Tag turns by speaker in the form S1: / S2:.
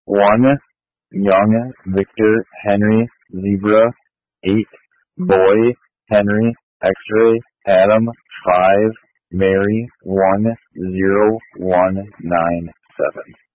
S1: 1, Young, Victor, Henry, Zebra, 8, Boy, Henry, X-Ray, Adam, 5, Mary, 1, 0, 1, 9, 7.